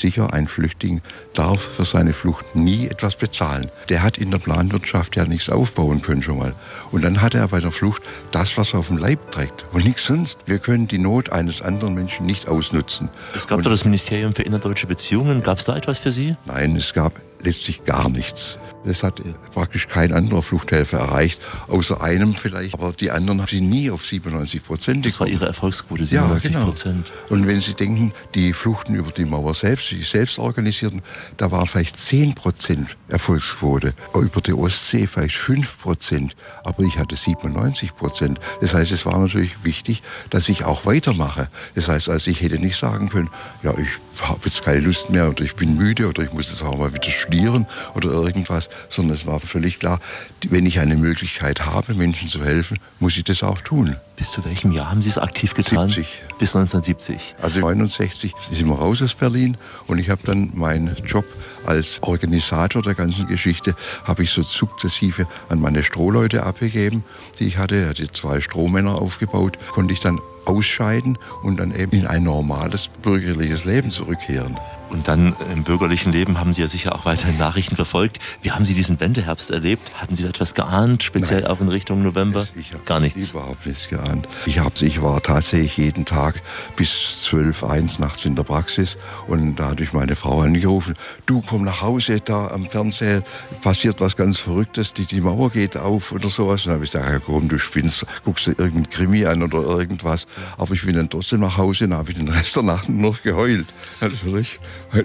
sicher, ein Flüchtling darf für seine Flucht nie etwas bezahlen. Der hat in der Planwirtschaft ja nichts aufbauen können schon mal. Und dann hat er bei der Flucht das, was er auf dem Leib trägt und nichts sonst. Wir können die Not eines anderen Menschen nicht ausnutzen. Es gab doch das Ministerium für innerdeutsche Beziehungen. Gab es da etwas für Sie? Nein, es gab letztlich gar nichts. Das hat praktisch kein anderer Fluchthelfer erreicht, außer einem vielleicht. Aber die anderen haben sie nie auf 97% gekommen. Das war Ihre Erfolgsquote, 97%. Ja, genau. Und wenn Sie denken, die Fluchten über die Mauer selbst, die selbst organisierten, da waren vielleicht 10% Erfolgsquote. Über die Ostsee vielleicht 5%. Aber ich hatte 97%. Das heißt, es war natürlich wichtig, dass ich auch weitermache. Das heißt, also ich hätte nicht sagen können, ja, ich habe jetzt keine Lust mehr oder ich bin müde oder ich muss jetzt auch mal wieder studieren oder irgendwas, sondern es war völlig klar, wenn ich eine Möglichkeit habe, Menschen zu helfen, muss ich das auch tun. Bis zu welchem Jahr haben Sie es aktiv getan? 70. Bis 1970. Also 1969 sind wir raus aus Berlin und ich habe dann meinen Job als Organisator der ganzen Geschichte, habe ich so sukzessive an meine Strohleute abgegeben, die ich hatte. Ich hatte 2 Strohmänner aufgebaut, konnte ich dann ausscheiden und dann eben in ein normales bürgerliches Leben zurückkehren. Und dann im bürgerlichen Leben haben Sie ja sicher auch weiterhin Nachrichten verfolgt. Wie haben Sie diesen Wendeherbst erlebt? Hatten Sie da etwas geahnt, speziell Nein, auch in Richtung November? Ich habe gar nichts. Überhaupt nichts geahnt. Ich war tatsächlich jeden Tag bis 12, 1 nachts in der Praxis und da hatte ich meine Frau angerufen, du komm nach Hause, da am Fernseher passiert was ganz Verrücktes, die Mauer geht auf oder sowas. Und dann habe ich gesagt, ja, komm, du spinnst, guckst du irgendein Krimi an oder irgendwas. Aber ich bin dann trotzdem nach Hause und habe den Rest der Nacht nur noch geheult. Natürlich.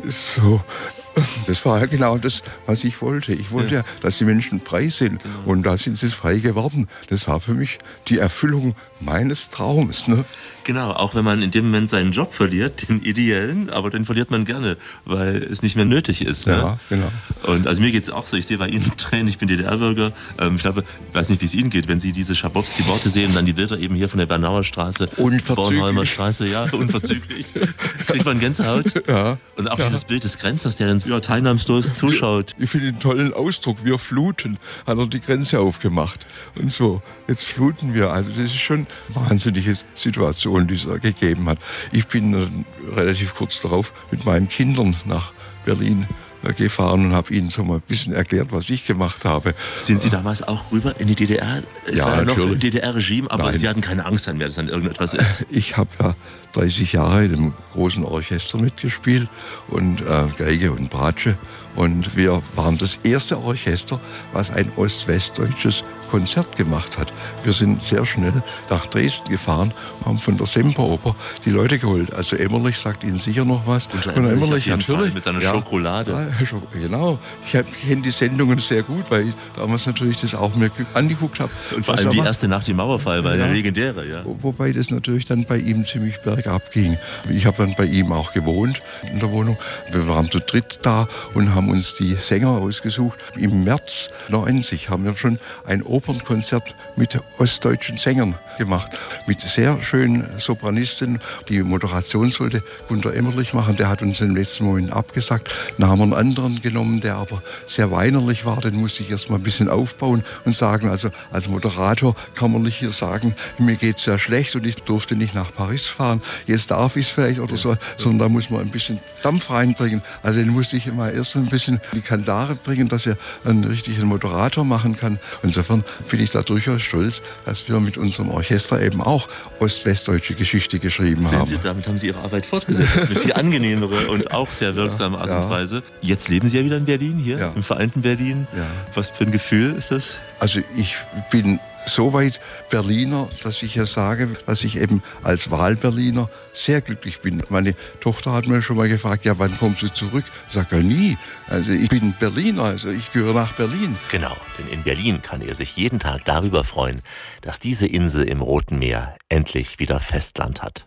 Das war ja genau das, was ich wollte. Ich wollte ja, dass die Menschen frei sind. Und da sind sie frei geworden. Das war für mich die Erfüllung meines Traums. Ne? Genau, auch wenn man in dem Moment seinen Job verliert, den ideellen, aber den verliert man gerne, weil es nicht mehr nötig ist. Ne? Ja, genau. Und also mir geht es auch so, ich sehe bei Ihnen Tränen, ich bin DDR-Bürger. Ich glaube, ich weiß nicht, wie es Ihnen geht, wenn Sie diese Schabowski-Worte sehen und dann die Bilder eben hier von der Bernauer Straße, Bornholmer Straße, ja, unverzüglich, kriegt man Gänsehaut. Ja, und auch dieses Bild des Grenzers, der dann teilnahmslos zuschaut. Ich finde einen tollen Ausdruck, wir fluten, hat er die Grenze aufgemacht und so. Jetzt fluten wir, also das ist schon eine wahnsinnige Situation, die es da gegeben hat. Ich bin relativ kurz darauf mit meinen Kindern nach Berlin gefahren und habe ihnen so mal ein bisschen erklärt, was ich gemacht habe. Sind Sie damals auch rüber in die DDR? Es ja, war ja noch natürlich. ein DDR-Regime, aber Sie hatten keine Angst mehr, dass dann irgendetwas ist. Ich habe ja 30 Jahre in einem großen Orchester mitgespielt und Geige und Bratsche. Und wir waren das erste Orchester, was ein ostwestdeutsches Konzert gemacht hat. Wir sind sehr schnell nach Dresden gefahren, haben von der Semperoper die Leute geholt. Also Emmerlich sagt Ihnen sicher noch was. Und Emmerlich natürlich. Mit seiner Schokolade. Ja, genau. Ich kenne die Sendungen sehr gut, weil ich damals natürlich das auch mir angeguckt habe. Und vor allem die erste nach dem Mauerfall war ja legendäre. Ja. Wobei das natürlich dann bei ihm ziemlich bergab ging. Ich habe dann bei ihm auch gewohnt in der Wohnung. Wir waren zu dritt da und haben uns die Sänger ausgesucht. Im März 1990 haben wir schon ein Opernkonzert mit ostdeutschen Sängern gemacht. Mit sehr schönen Sopranisten. Die Moderation sollte Gunter Emmerlich machen. Der hat uns im letzten Moment abgesagt. Dann haben wir einen anderen genommen, der aber sehr weinerlich war. Den musste ich erst mal ein bisschen aufbauen und sagen, also als Moderator kann man nicht hier sagen, mir geht's sehr schlecht und ich durfte nicht nach Paris fahren. Jetzt darf ich es vielleicht oder so, sondern da muss man ein bisschen Dampf reinbringen. Also den musste ich immer erst ein bisschen die Kandare bringen, dass er einen richtigen Moderator machen kann. Insofern bin ich da durchaus stolz, dass wir mit unserem Orchester eben auch ostwestdeutsche Geschichte geschrieben haben. Damit haben Sie Ihre Arbeit fortgesetzt, auf eine viel angenehmere und auch sehr wirksame Art und Weise. Jetzt leben Sie ja wieder in Berlin, hier im vereinten Berlin. Ja. Was für ein Gefühl ist das? Also ich bin soweit Berliner, dass ich ja sage, dass ich eben als Wahlberliner sehr glücklich bin. Meine Tochter hat mir schon mal gefragt, ja, wann kommst du zurück? Ich sage, ja, nie. Also ich bin Berliner, also ich gehöre nach Berlin. Genau, denn in Berlin kann er sich jeden Tag darüber freuen, dass diese Insel im Roten Meer endlich wieder Festland hat.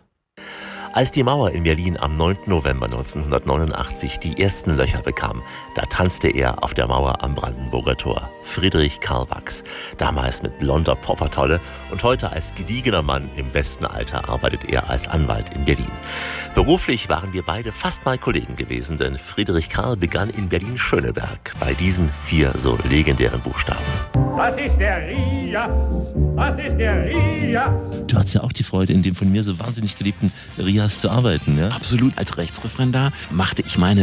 Als die Mauer in Berlin am 9. November 1989 die ersten Löcher bekam, da tanzte er auf der Mauer am Brandenburger Tor. Friedrich Karl Wachs, damals mit blonder Poppertolle und heute als gediegener Mann im besten Alter arbeitet er als Anwalt in Berlin. Beruflich waren wir beide fast mal Kollegen gewesen, denn Friedrich Karl begann in Berlin-Schöneberg bei diesen 4 so legendären Buchstaben. Das ist der Rias, das ist der Rias. Du hattest ja auch die Freude, in dem von mir so wahnsinnig geliebten Rias zu arbeiten, ja? Absolut. Als Rechtsreferendar machte ich meine